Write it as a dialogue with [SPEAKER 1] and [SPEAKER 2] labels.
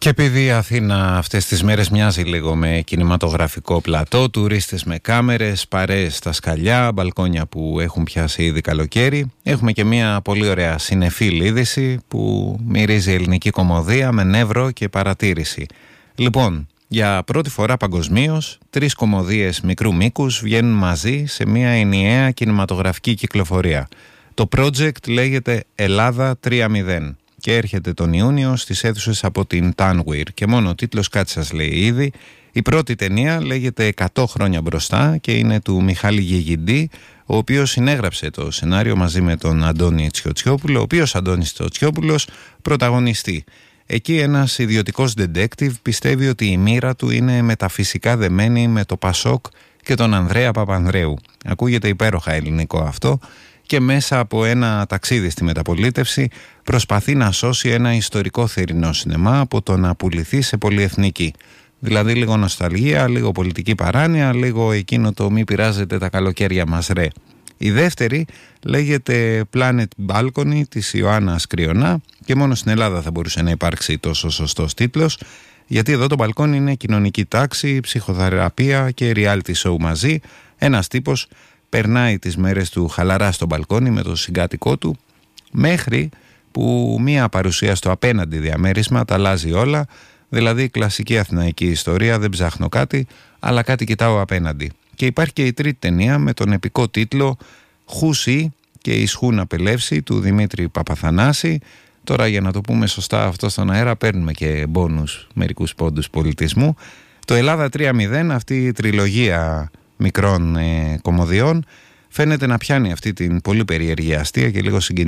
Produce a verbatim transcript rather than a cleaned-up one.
[SPEAKER 1] Και επειδή η Αθήνα αυτές τις μέρες μοιάζει λίγο με κινηματογραφικό πλατό, τουρίστες με κάμερες, παρέες στα σκαλιά, μπαλκόνια που έχουν πιάσει ήδη καλοκαίρι, έχουμε και μια πολύ ωραία συνεφίλ είδηση που μυρίζει ελληνική κωμωδία με νεύρο και παρατήρηση. Λοιπόν, για πρώτη φορά παγκοσμίως, τρεις κωμωδίες μικρού μήκους βγαίνουν μαζί σε μια ενιαία κινηματογραφική κυκλοφορία. Το project λέγεται Ελλάδα τρία μηδέν. Και έρχεται τον Ιούνιο στις αίθουσες από την Tanweer. Και μόνο ο τίτλος κάτι σας λέει ήδη. Η πρώτη ταινία λέγεται εκατό χρόνια μπροστά και είναι του Μιχάλη Γεγιντή, ο οποίος συνέγραψε το σενάριο μαζί με τον Αντώνη Τσιοτσιόπουλο, ο οποίος Αντώνης Τσιοτσιόπουλος πρωταγωνιστεί. Εκεί ένας ιδιωτικός detective πιστεύει ότι η μοίρα του είναι μεταφυσικά δεμένη με το Πασόκ και τον Ανδρέα Παπανδρέου. Ακούγεται υπέροχα ελληνικό αυτό. Και μέσα από ένα ταξίδι στη μεταπολίτευση προσπαθεί να σώσει ένα ιστορικό θερινό σινεμά από το να πουληθεί σε πολυεθνική. Δηλαδή λίγο νοσταλγία, λίγο πολιτική παράνοια, λίγο εκείνο το μη πειράζεται τα καλοκαίρια μας ρε. Η δεύτερη λέγεται Planet Balcony της Ιωάννας Κρυονά και μόνο στην Ελλάδα θα μπορούσε να υπάρξει τόσο σωστός τίτλος, γιατί εδώ το μπαλκόνι είναι κοινωνική τάξη, ψυχοθεραπεία και reality show μαζί. Ένας τύπος περνάει τις μέρες του χαλαρά στο μπαλκόνι με το συγκάτοικό του, μέχρι που μία παρουσία στο απέναντι διαμέρισμα τα αλλάζει όλα, δηλαδή κλασική αθηναϊκή ιστορία, δεν ψάχνω κάτι, αλλά κάτι κοιτάω απέναντι. Και υπάρχει και η τρίτη ταινία με τον επικό τίτλο Χούσι και η Σχούνα Πελεύση του Δημήτρη Παπαθανάση. Τώρα για να το πούμε σωστά αυτό στον αέρα παίρνουμε και μπόνους μερικούς πόντους πολιτισμού. Το Ελλάδα τρία μηδέν, αυτή η τριλογία μικρών ε, κωμωδιών φαίνεται να πιάνει αυτή την πολύ περίεργη αστεία και λίγο συγκινητική